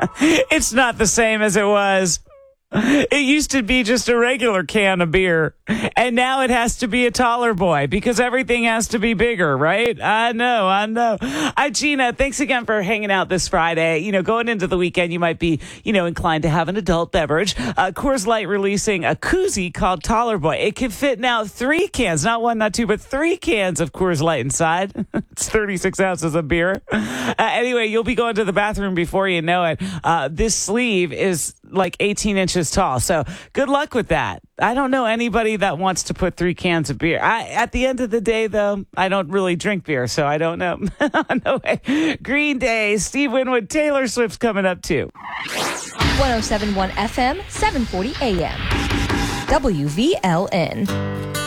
It's not the same as it was. It used to be just a regular can of beer, and now it has to be a taller boy because everything has to be bigger, right? I know. Gina, thanks again for hanging out this Friday. You know, going into the weekend, you might be, inclined to have an adult beverage. Coors Light releasing a koozie called Taller Boy. It can fit now 3 cans, not 1, not 2, but 3 cans of Coors Light inside. It's 36 ounces of beer. Anyway, you'll be going to the bathroom before you know it. This sleeve is like 18 inches tall. So good luck with that. I don't know anybody that wants to put 3 cans of beer. At the end of the day, though, I don't really drink beer, so I don't know. No way. Green Day, Steve Winwood, Taylor Swift's coming up too. 107.1 FM, 740 AM. WVLN.